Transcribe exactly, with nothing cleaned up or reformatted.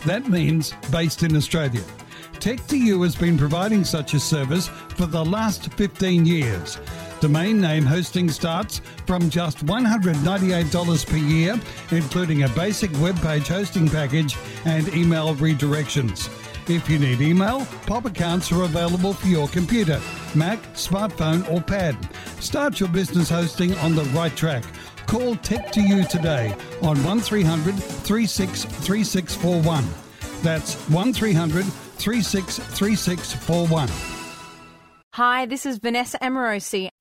That means based in Australia. Tech to You has been providing such a service for the last fifteen years. Domain name hosting starts from just one hundred ninety-eight dollars per year, including a basic web page hosting package and email redirections. If you need email, pop accounts are available for your computer, Mac, smartphone or pad. Start your business hosting on the right track. Call Tech to You today on one three hundred, three six three six four one. That's one three hundred, three six three six four one. Hi, this is Vanessa Amorosi,